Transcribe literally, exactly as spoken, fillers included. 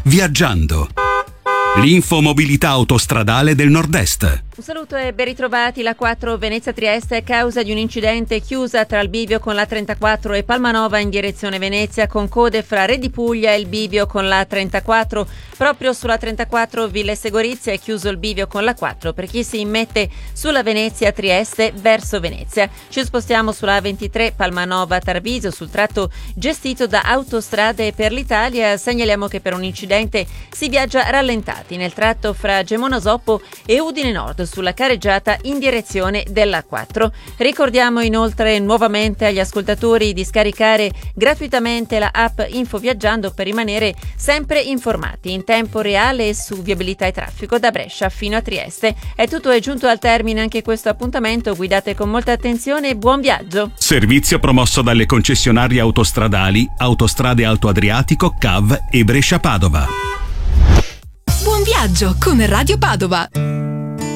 Viaggiando. L'infomobilità autostradale del Nord-Est. Un saluto e ben ritrovati. La quattro Venezia-Trieste a causa di un incidente chiusa tra il bivio con la trentaquattro e Palmanova in direzione Venezia, con code fra Re di Puglia e il bivio con la trentaquattro. Proprio sulla trentaquattro Villesse Gorizia è chiuso il bivio con la quattro per chi si immette sulla Venezia-Trieste verso Venezia. Ci spostiamo sulla ventitré Palmanova-Tarvisio sul tratto gestito da Autostrade per l'Italia. Segnaliamo che per un incidente si viaggia rallentati nel tratto fra Gemona Soppo e Udine Nord sulla careggiata in direzione dell'A quattro. Ricordiamo inoltre nuovamente agli ascoltatori di scaricare gratuitamente la app Info Viaggiando per rimanere sempre informati in tempo reale su viabilità e traffico da Brescia fino a Trieste. È tutto, è giunto al termine anche questo appuntamento. Guidate con molta attenzione e buon viaggio. Servizio promosso dalle concessionarie autostradali Autostrade Alto Adriatico, C A V e Brescia Padova. Buon viaggio con Radio Padova.